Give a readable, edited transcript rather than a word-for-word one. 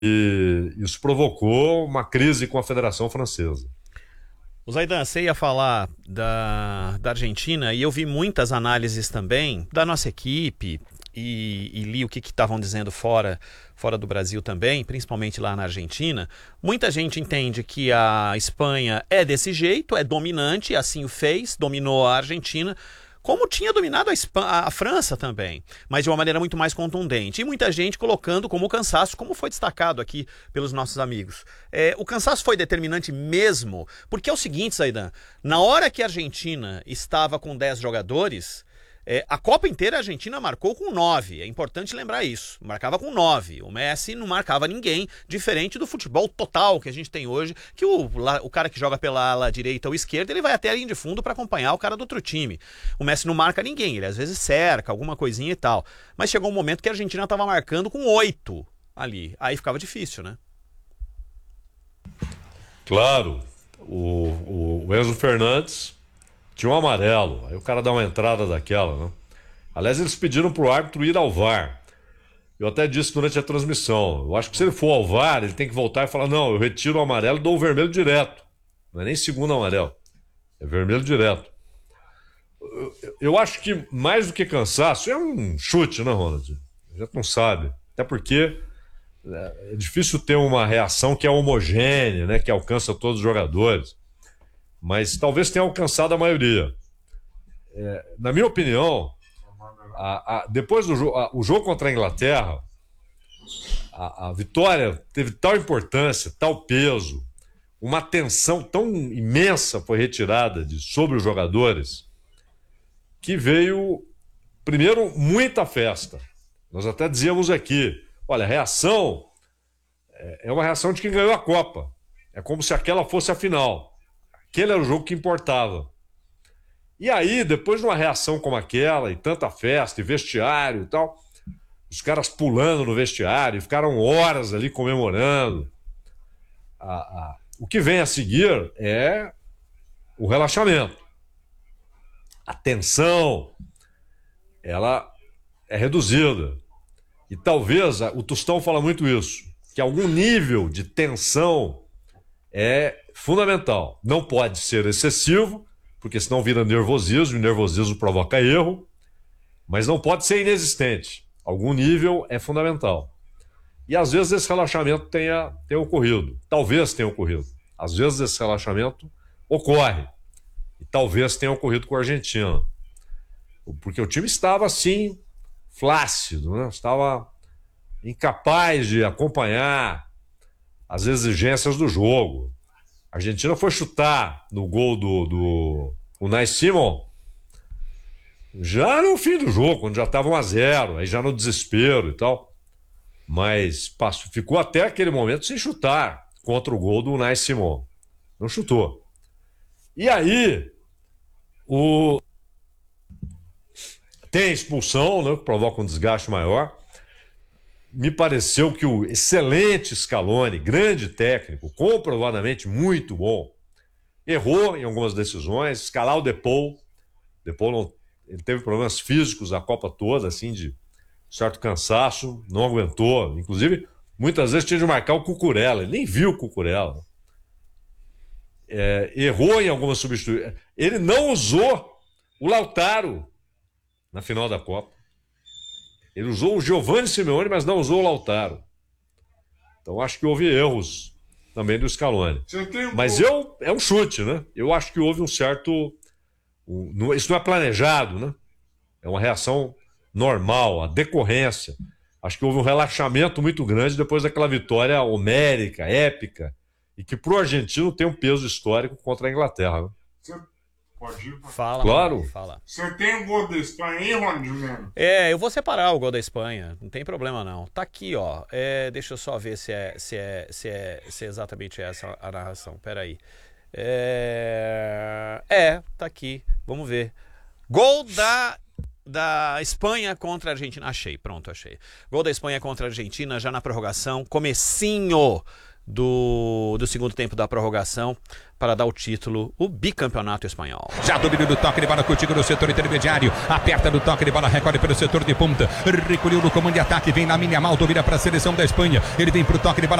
E isso provocou uma crise com a Federação Francesa. O Zaidan, você ia falar da Argentina e eu vi muitas análises também da nossa equipe e li o que estavam dizendo fora do Brasil também, principalmente lá na Argentina. Muita gente entende que a Espanha é desse jeito, é dominante, assim o fez, dominou a Argentina, como tinha dominado a França também, mas de uma maneira muito mais contundente. E muita gente colocando como cansaço, como foi destacado aqui pelos nossos amigos. O cansaço foi determinante mesmo, porque é o seguinte, Zaidan, na hora que a Argentina estava com 10 jogadores, a Copa inteira a Argentina marcou com 9. É importante lembrar isso. Marcava com 9. O Messi não marcava ninguém, diferente do futebol total que a gente tem hoje, que o cara que joga pela ala direita ou esquerda, ele vai até a linha de fundo para acompanhar o cara do outro time. O Messi não marca ninguém, ele às vezes cerca, alguma coisinha e tal. Mas chegou um momento que a Argentina estava marcando com 8 ali. Aí ficava difícil, né? Claro, o Enzo Fernandes tinha um amarelo. Aí o cara dá uma entrada daquela, né? Aliás, eles pediram pro árbitro ir ao VAR. Eu até disse durante a transmissão. Eu acho que se ele for ao VAR, ele tem que voltar e falar: não, eu retiro o amarelo e dou o vermelho direto. Não é nem segundo amarelo. É vermelho direto. Eu acho que mais do que cansaço, é um chute, né, Ronald? A gente não sabe. Até porque é difícil ter uma reação que é homogênea, né, que alcança todos os jogadores. Mas talvez tenha alcançado a maioria. Na minha opinião, depois do jogo, o jogo contra a Inglaterra, a vitória teve tal importância, tal peso, uma tensão tão imensa foi retirada sobre os jogadores, que veio, primeiro, muita festa. Nós até dizíamos aqui, olha, a reação é uma reação de quem ganhou a Copa. É como se aquela fosse a final. Aquele era o jogo que importava. E aí, depois de uma reação como aquela, e tanta festa, e vestiário e tal, os caras pulando no vestiário, ficaram horas ali comemorando. O que vem a seguir é o relaxamento. A tensão, ela é reduzida. E talvez, o Tostão fala muito isso, que algum nível de tensão é fundamental. Não pode ser excessivo, porque senão vira nervosismo, e nervosismo provoca erro, mas não pode ser inexistente. Algum nível é fundamental. E às vezes esse relaxamento tenha ocorrido. Talvez tenha ocorrido. Às vezes esse relaxamento ocorre. E talvez tenha ocorrido com a Argentina. Porque o time estava assim, flácido, né? Estava incapaz de acompanhar as exigências do jogo. A Argentina foi chutar no gol do Unai Simon já no fim do jogo, quando já estava 1-0, aí já no desespero e tal. Mas ficou até aquele momento sem chutar contra o gol do Unai Simon. Não chutou. E aí, tem a expulsão, né, que provoca um desgaste maior. Me pareceu que o excelente Scaloni, grande técnico, comprovadamente muito bom, errou em algumas decisões. Escalar o Depou não, ele teve problemas físicos a Copa toda, assim, de certo cansaço, não aguentou. Inclusive, muitas vezes tinha de marcar o Cucurella, ele nem viu o Cucurella. Errou em algumas substituições. Ele não usou o Lautaro na final da Copa. Ele usou o Giovanni Simeone, mas não usou o Lautaro. Então acho que houve erros também do Scaloni. Mas é um chute, né? Eu acho que houve um certo... isso não é planejado, né? É uma reação normal, a decorrência. Acho que houve um relaxamento muito grande depois daquela vitória homérica, épica, e que pro argentino tem um peso histórico contra a Inglaterra. Né? Você pode ir? Fala, claro. Ronald, fala. Você tem o gol da Espanha aí, Ronald? Eu vou separar o gol da Espanha, não tem problema não. Tá aqui, ó. Deixa eu só ver se é exatamente essa a narração. Peraí. Tá aqui. Vamos ver. Gol da Espanha contra a Argentina. Achei. Gol da Espanha contra a Argentina já na prorrogação. Comecinho do segundo tempo da prorrogação para dar o título, o bicampeonato espanhol. Já domínio do toque de bola contigo no setor intermediário. Aperta no toque de bola, recolhe pelo setor de ponta. Recolheu no comando de ataque, vem na minha mal, domina para a seleção da Espanha. Ele vem pro toque de bola.